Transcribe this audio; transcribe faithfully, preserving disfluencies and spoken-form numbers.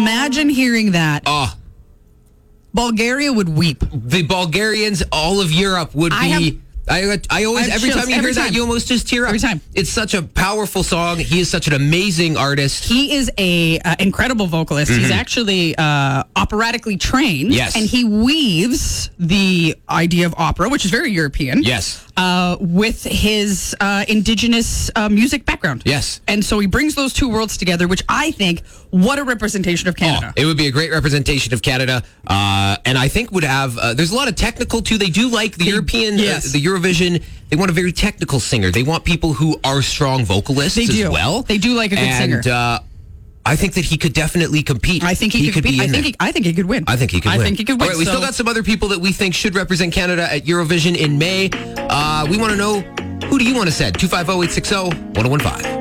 Imagine hearing that. Oh. Bulgaria would weep. The Bulgarians, all of Europe would I be... have- I, I always, I have every chills time you every hear time. that, you almost just tear up. Every time. It's such a powerful song. He is such an amazing artist. He is a uh, incredible vocalist. Mm-hmm. He's actually uh, operatically trained. Yes. And he weaves the idea of opera, which is very European. Yes. Uh, with his uh, indigenous uh, music background. Yes. And so he brings those two worlds together, which I think, what a representation of Canada. Oh, it would be a great representation of Canada, uh, and I think would have. Uh, there's a lot of technical too. They do like the They- European, yes. uh, the Eurovision. They want a very technical singer. They want people who are strong vocalists They do. as well. They do like a good and, singer. Uh, I think that he could definitely compete. I think he, could, could be. be I in think there. he, I think he could win. I think he could I win. think he could win. All right, we so- still got some other people that we think should represent Canada at Eurovision in May. Uh, we want to know, who do you want to send? two five zero, eight six zero, one zero one five.